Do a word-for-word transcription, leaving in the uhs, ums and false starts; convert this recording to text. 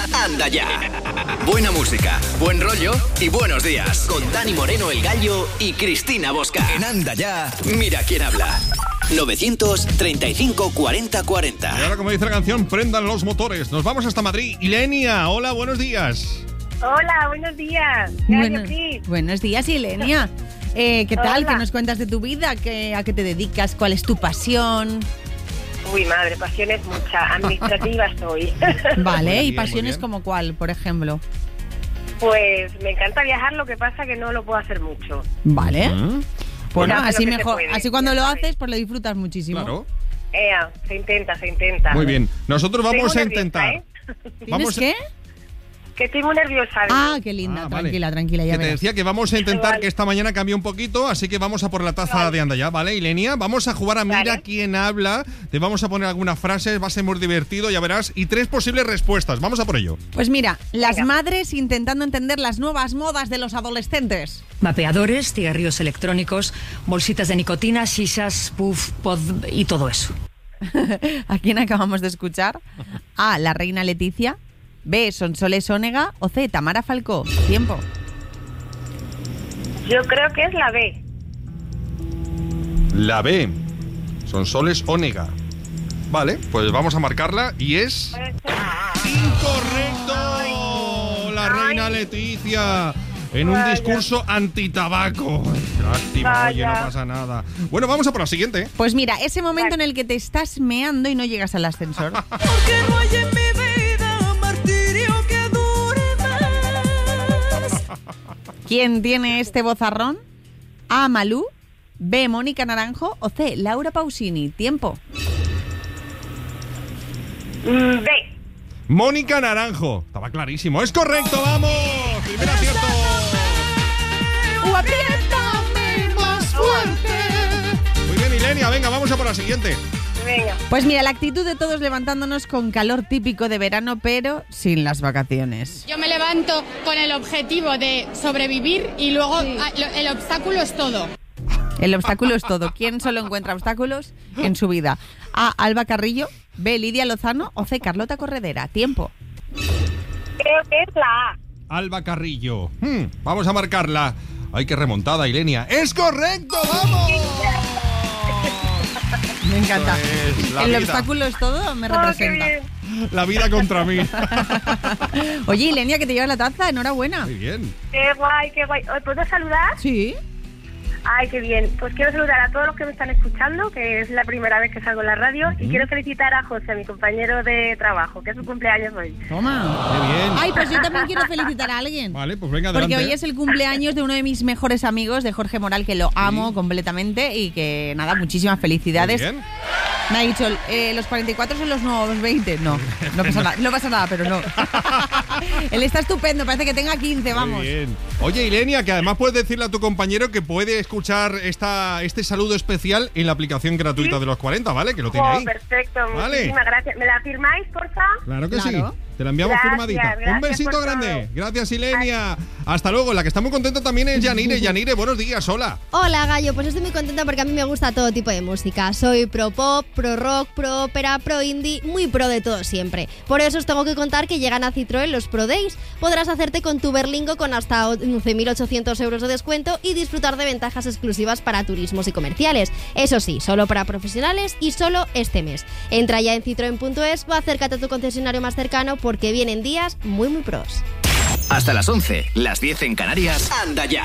Anda ya. Buena música, buen rollo y buenos días. Con Dani Moreno, El Gallo y Cristina Bosca. En Anda ya, mira quién habla. novecientos treinta y cinco cuarenta cuarenta. Y ahora, como dice la canción, prendan los motores. Nos vamos hasta Madrid. Ilenia, hola, buenos días. Hola, buenos días. Bueno, buenos días, Ilenia. Eh, ¿Qué tal? Hola. ¿Qué nos cuentas de tu vida? ¿Qué, ¿A qué te dedicas? ¿Cuál es tu pasión? Uy, madre, pasiones muchas. Administrativa soy. Vale, Muy ¿y bien, pasiones muy bien. como cuál, por ejemplo? Pues me encanta viajar, lo que pasa que no lo puedo hacer mucho. Vale. ¿Mm? Bueno, Hace lo así que se mejor. puede, Así cuando ya lo sabes. haces, pues lo disfrutas muchísimo. Claro. Ea, se intenta, se intenta. Muy bien. Nosotros Estoy vamos muy a nerviosa, intentar. ¿eh? ¿Tienes Vamos a- qué? Que estoy muy nerviosa. Ah, qué linda. Ah, vale. Tranquila, tranquila, ya Que te verás. decía que vamos a intentar Vale. que esta mañana cambie un poquito, así que vamos a por la taza Vale. de Anda ya, ¿vale, Ilenia? Vamos a jugar a Mira Vale. quién habla. Te vamos a poner algunas frases, va a ser muy divertido, ya verás. Y tres posibles respuestas. Vamos a por ello. Pues mira, las Venga. madres intentando entender las nuevas modas de los adolescentes. Vapeadores, cigarrillos electrónicos, bolsitas de nicotina, shishas, puff, pod y todo eso. ¿A quién acabamos de escuchar? A. La reina Leticia. B. Sonsoles Onega. O C. Tamara Falcó. Tiempo. Yo creo que es la B. La B. Sonsoles Onega. Vale, pues vamos a marcarla y es... Puede ser. ¡Incorrecto! La reina Ay. Leticia en un Vaya. discurso antitabaco. Lástima, oye, no Vaya. pasa nada. Bueno, vamos a por la siguiente. Pues mira, ese momento Vale. en el que te estás meando y no llegas al ascensor. Porque no hay en mi vida martirio que dure más. ¿Quién tiene este vozarrón? A. Malú. B. Mónica Naranjo. O C. Laura Pausini. Tiempo. Mm, B. Mónica Naranjo. Estaba clarísimo. ¡Es correcto! ¡Vamos! ¡Primer acierto! ¡O apriétame más fuerte! Muy bien, Ilenia. Venga, vamos a por la siguiente. Venga. Pues mira, la actitud de todos levantándonos con calor típico de verano, pero sin las vacaciones. Yo me levanto con el objetivo de sobrevivir y luego ah, lo- el obstáculo es todo. El obstáculo es todo. ¿Quién solo encuentra obstáculos en su vida? A. Alba Carrillo. B. Lidia Lozano. O C. Carlota Corredera. Tiempo. Creo que es la A. Alba Carrillo. Hmm, vamos a marcarla. ¡Ay, qué remontada, Ilenia! ¡Es correcto! ¡Vamos! Me encanta. Esto es la El vida. obstáculo es todo, me Oh, qué representa. bien. La vida contra mí. Oye, Ilenia, que te llevas la taza, enhorabuena. Muy bien. Qué guay, qué guay. ¿Os puedo saludar? Sí. Ay, qué bien. Pues quiero saludar a todos los que me están escuchando, que es la primera vez que salgo en la radio, y quiero felicitar a José, a mi compañero de trabajo, que es su cumpleaños hoy. Toma. Qué bien. Ay, pues yo también quiero felicitar a alguien. Vale, pues venga, Porque adelante. hoy es el cumpleaños de uno de mis mejores amigos, de Jorge Moral, que lo amo completamente y que, nada, muchísimas felicidades. Muy bien. Me ha dicho, eh, los cuarenta y cuatro son los nuevos veinte. No, no pasa nada, no pasa nada, pero no. Él está estupendo, parece que tenga quince, vamos. Muy bien. Oye, Ilenia, que además puedes decirle a tu compañero que puede escuchar esta, este saludo especial en la aplicación gratuita de los cuarenta, ¿vale? Que lo tiene Oh, ahí. perfecto, Vale. muchísimas gracias. ¿Me la firmáis, porfa? Claro que Claro. sí. Te la enviamos Gracias, firmadita. gracias Un besito por grande. todo. Gracias, Ilenia. Hasta luego. La que está muy contenta también es Yanire. Yanire, buenos días. Hola. Hola Gallo, pues estoy muy contenta porque a mí me gusta todo tipo de música. Soy pro pop, pro rock, pro ópera, pro indie, muy pro de todo siempre. Por eso os tengo que contar que llegan a Citroën los Pro Days. Podrás hacerte con tu Berlingo con hasta once mil ochocientos euros de descuento y disfrutar de ventajas exclusivas para turismos y comerciales. Eso sí, solo para profesionales y solo este mes. Entra ya en citroen punto es o acércate a tu concesionario más cercano porque vienen días muy muy pros. Hasta las once, las diez en Canarias. Anda ya.